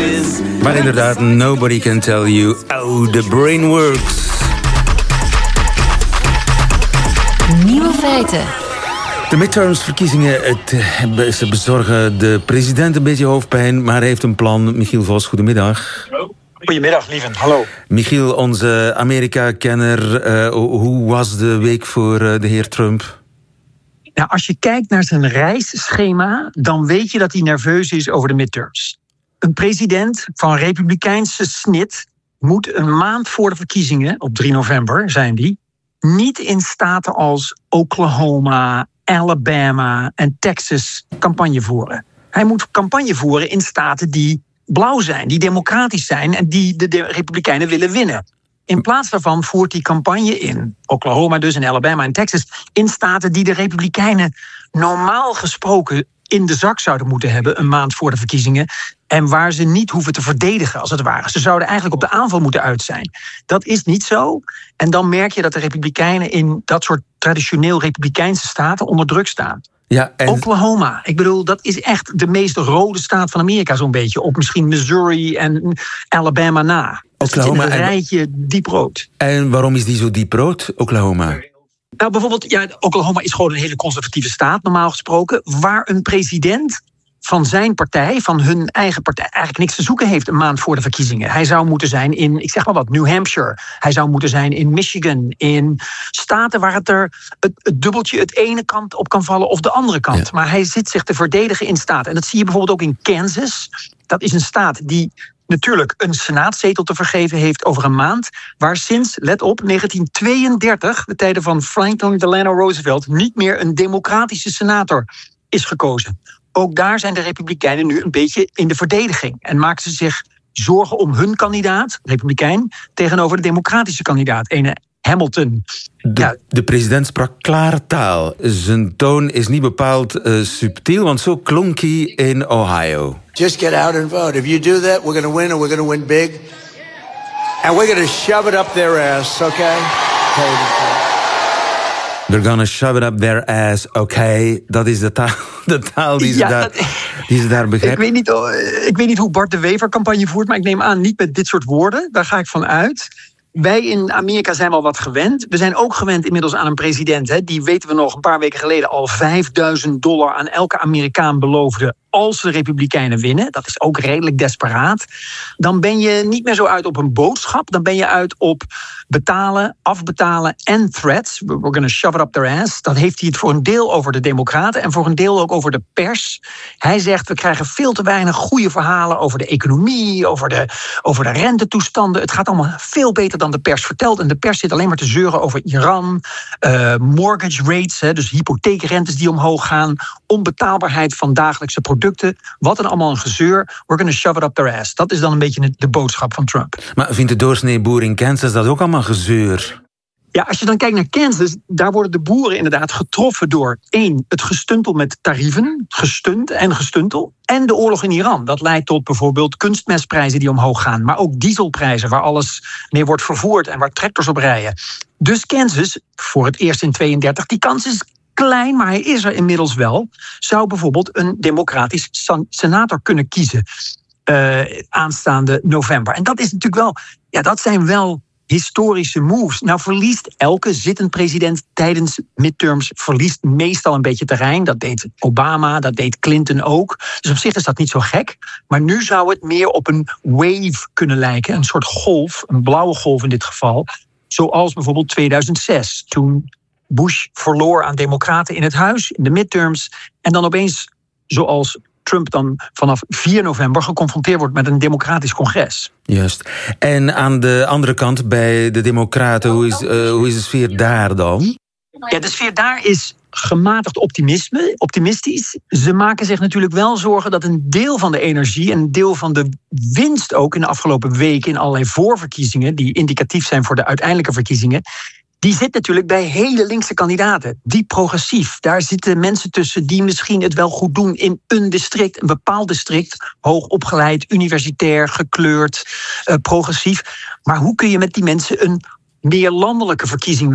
Maar inderdaad, nobody can tell you how the brain works. Nieuwe feiten. De midtermsverkiezingen, ze bezorgen de president een beetje hoofdpijn, maar hij heeft een plan. Michiel Vos, goedemiddag. Goedemiddag, lieven. Hallo. Michiel, onze Amerika-kenner, hoe was de week voor de heer Trump? Nou, als je kijkt naar zijn reisschema, dan weet je dat hij nerveus is over de midterms. Een president van republikeinse snit moet een maand voor de verkiezingen, op 3 november zijn die, niet in staten als Oklahoma, Alabama en Texas campagne voeren. Hij moet campagne voeren in staten die blauw zijn, die democratisch zijn en die de Republikeinen willen winnen. In plaats daarvan voert hij campagne in Oklahoma dus en Alabama en Texas in staten die de Republikeinen normaal gesproken in de zak zouden moeten hebben een maand voor de verkiezingen en waar ze niet hoeven te verdedigen als het ware. Ze zouden eigenlijk op de aanval moeten uit zijn. Dat is niet zo. En dan merk je dat de Republikeinen in dat soort traditioneel Republikeinse staten onder druk staan. Ja, en Oklahoma, ik bedoel, dat is echt de meest rode staat van Amerika zo'n beetje. Op misschien Missouri en Alabama na. Oklahoma een rijtje diep rood. En waarom is die zo diep rood, Oklahoma? Nou, bijvoorbeeld, Oklahoma is gewoon een hele conservatieve staat, normaal gesproken, waar een president van zijn partij, van hun eigen partij, eigenlijk niks te zoeken heeft een maand voor de verkiezingen. Hij zou moeten zijn in, ik zeg maar wat, New Hampshire. Hij zou moeten zijn in Michigan, in staten waar het dubbeltje het ene kant op kan vallen of de andere kant. Ja. Maar hij zit zich te verdedigen in staten. En dat zie je bijvoorbeeld ook in Kansas. Dat is een staat die natuurlijk een senaatzetel te vergeven heeft over een maand, waar sinds, let op, 1932, de tijden van Franklin Delano Roosevelt, niet meer een democratische senator is gekozen. Ook daar zijn de Republikeinen nu een beetje in de verdediging en maken ze zich zorgen om hun kandidaat, Republikein, tegenover de democratische kandidaat, ene Hamilton. De president sprak klare taal. Zijn toon is niet bepaald subtiel, want zo klonk hij in Ohio. Just get out and vote. If you do that, we're going to win and we're going to win big. And we're going to shove it up their ass, okay? They're gonna shove it up their ass, okay? Dat is de taal die ze daar begrijpen. Ik weet niet hoe Bart de Wever campagne voert, maar ik neem aan niet met dit soort woorden. Daar ga ik van uit. Wij in Amerika zijn wel wat gewend. We zijn ook gewend inmiddels aan een president, die weten we nog een paar weken geleden al $5.000 aan elke Amerikaan beloofde als de Republikeinen winnen. Dat is ook redelijk desperaat. Dan ben je niet meer zo uit op een boodschap. Dan ben je uit op betalen, afbetalen en threats. We're gonna shove it up their ass. Dat heeft hij het voor een deel over de Democraten en voor een deel ook over de pers. Hij zegt, we krijgen veel te weinig goede verhalen over de economie, over de rentetoestanden. Het gaat allemaal veel beter dan de pers vertelt. En de pers zit alleen maar te zeuren over Iran, mortgage rates, dus hypotheekrentes die omhoog gaan, onbetaalbaarheid van dagelijkse producten. Wat dan allemaal een gezeur. We're gonna shove it up their ass. Dat is dan een beetje de boodschap van Trump. Maar vindt de doorsnee boer in Kansas dat ook allemaal gezeur? Ja, als je dan kijkt naar Kansas, daar worden de boeren inderdaad getroffen door 1, het gestuntel met tarieven, gestunt en gestuntel, en de oorlog in Iran. Dat leidt tot bijvoorbeeld kunstmestprijzen die omhoog gaan, maar ook dieselprijzen waar alles mee wordt vervoerd en waar tractors op rijden. Dus Kansas, voor het eerst in 32, die kans is klein, maar hij is er inmiddels wel, zou bijvoorbeeld een democratisch senator kunnen kiezen aanstaande november. En dat is natuurlijk wel, dat zijn wel historische moves. Nou verliest elke zittend president tijdens midterms verliest meestal een beetje terrein. Dat deed Obama, dat deed Clinton ook. Dus op zich is dat niet zo gek. Maar nu zou het meer op een wave kunnen lijken. Een soort golf, een blauwe golf in dit geval. Zoals bijvoorbeeld 2006, toen Bush verloor aan democraten in het huis, in de midterms. En dan opeens, zoals Trump dan vanaf 4 november geconfronteerd wordt met een democratisch congres. Juist. En aan de andere kant, bij de democraten, hoe is de sfeer daar dan? Ja, de sfeer daar is gematigd optimistisch. Ze maken zich natuurlijk wel zorgen dat een deel van de energie en een deel van de winst ook in de afgelopen weken in allerlei voorverkiezingen, die indicatief zijn voor de uiteindelijke verkiezingen, die zit natuurlijk bij hele linkse kandidaten. Diep progressief. Daar zitten mensen tussen die misschien het wel goed doen in een district, een bepaald district. Hoog opgeleid, universitair, gekleurd, progressief. Maar hoe kun je met die mensen een meer landelijke verkiezing